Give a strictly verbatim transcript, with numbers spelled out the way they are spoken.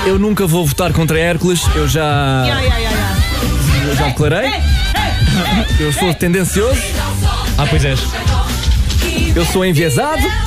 Eu nunca vou votar contra Hércules, eu já. Ya, ya, ya, ya. Eu já declarei. Eu sou tendencioso, Ah, pois és. eu sou enviesado.